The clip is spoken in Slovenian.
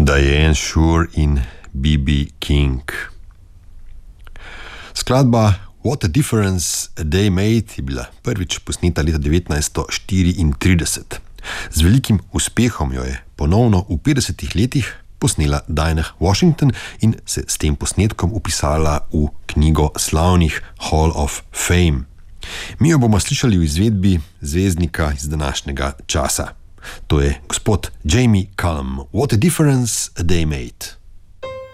Diane Shure in B.B. King. Skladba What a Difference a Day Made je bila prvič posneta leta 1934. Z velikim uspehom jo je ponovno v 50 letih posnela Dinah Washington in se s tem posnetkom upisala v knjigo slavnih Hall of Fame. Mi jo bomo slišali v izvedbi zvezdnika iz današnjega časa. To je gospod Jamie Cullum. What a Difference a Day Made.